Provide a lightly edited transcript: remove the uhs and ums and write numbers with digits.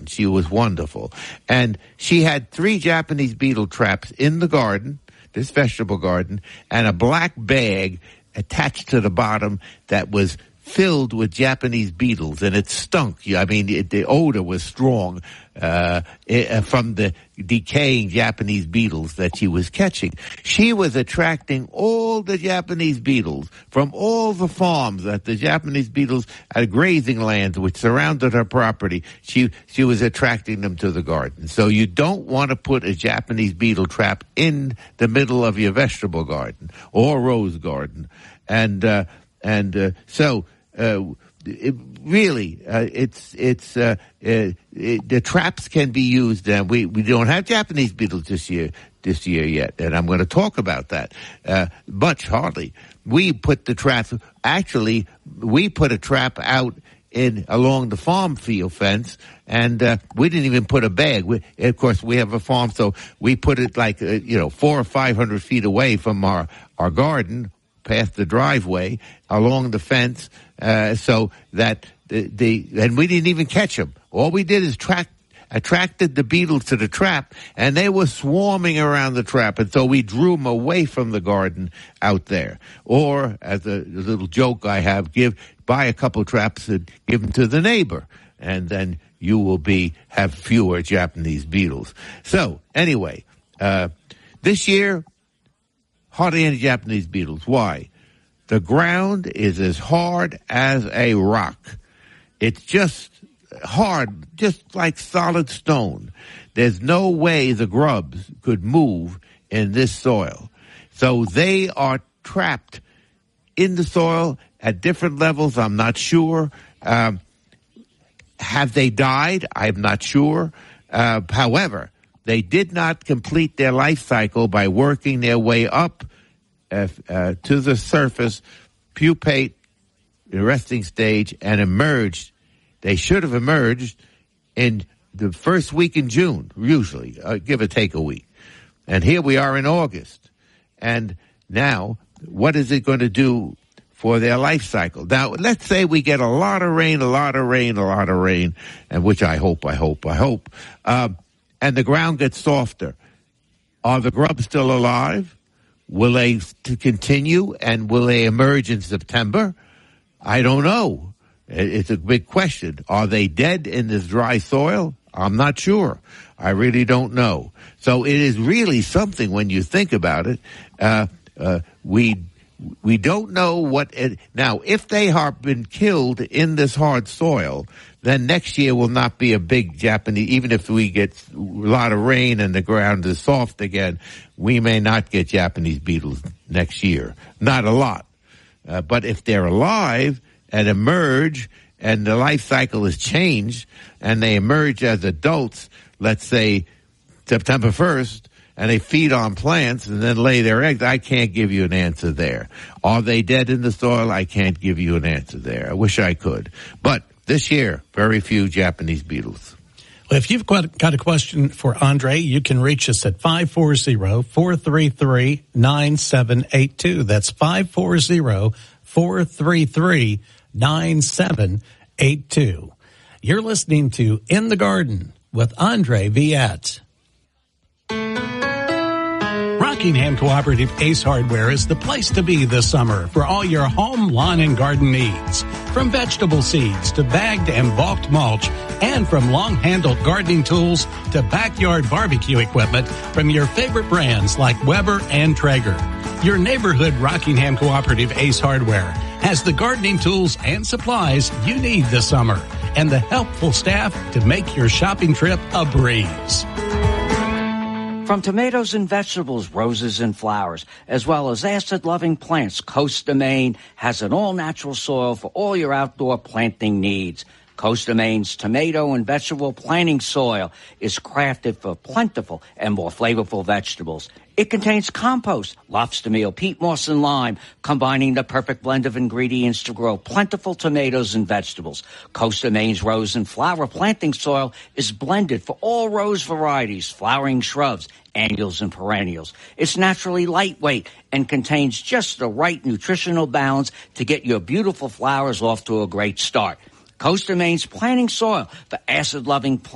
She was wonderful. And she had 3 Japanese beetle traps in the garden, this vegetable garden, and a black bag attached to the bottom that was filled with Japanese beetles, and it stunk. I mean, the odor was strong from the decaying Japanese beetles that she was catching. She was attracting all the Japanese beetles from all the farms that the Japanese beetles had grazing lands which surrounded her property. She was attracting them to the garden. So you don't want to put a Japanese beetle trap in the middle of your vegetable garden or rose garden. The traps can be used, and we don't have Japanese beetles this year yet, and I'm going to talk about that much hardly. We put the traps. Actually, we put a trap out along the farm field fence, and we didn't even put a bag. Of course, we have a farm, so we put it 400 or 500 feet away from our garden, past the driveway, along the fence, so that and we didn't even catch them. All we did is attracted the beetles to the trap, and they were swarming around the trap, and so we drew them away from the garden out there. Or, as a little joke I have, buy a couple traps and give them to the neighbor, and then you will have fewer Japanese beetles. So, anyway, this year, hardly any Japanese beetles. Why? The ground is as hard as a rock. It's just hard, just like solid stone. There's no way the grubs could move in this soil. So they are trapped in the soil at different levels. I'm not sure. Have they died? I'm not sure. However, they did not complete their life cycle by working their way up to the surface, pupate, the resting stage, and emerged. They should have emerged in the first week in June, usually, give or take a week. And here we are in August. And now, what is it going to do for their life cycle? Now, let's say we get a lot of rain, and which I hope, and the ground gets softer. Are the grubs still alive? Will they continue, and will they emerge in September? I don't know. It's a big question. Are they dead in this dry soil? I'm not sure. I really don't know. So it is really something when you think about it. We don't know what now, if they have been killed in this hard soil, then next year will not be a big Japanese, even if we get a lot of rain and the ground is soft again, we may not get Japanese beetles next year. Not a lot. But if they're alive and emerge and the life cycle is changed and they emerge as adults, let's say September 1st, and they feed on plants and then lay their eggs, I can't give you an answer there. Are they dead in the soil? I can't give you an answer there. I wish I could. But this year, very few Japanese beetles. Well, if you've got a question for Andre, you can reach us at 540-433-9782. That's 540-433-9782. You're listening to In the Garden with Andre Viette. Rockingham Cooperative Ace Hardware is the place to be this summer for all your home, lawn, and garden needs. From vegetable seeds to bagged and bulked mulch, and from long-handled gardening tools to backyard barbecue equipment from your favorite brands like Weber and Traeger. Your neighborhood Rockingham Cooperative Ace Hardware has the gardening tools and supplies you need this summer and the helpful staff to make your shopping trip a breeze. From tomatoes and vegetables, roses and flowers, as well as acid-loving plants, Costa Maine has an all-natural soil for all your outdoor planting needs. Costa Maine's tomato and vegetable planting soil is crafted for plentiful and more flavorful vegetables. It contains compost, lobster meal, peat moss, and lime, combining the perfect blend of ingredients to grow plentiful tomatoes and vegetables. Costa Maine's rose and flower planting soil is blended for all rose varieties, flowering shrubs, annuals, and perennials. It's naturally lightweight and contains just the right nutritional balance to get your beautiful flowers off to a great start. Costa Maine's planting soil for acid-loving plants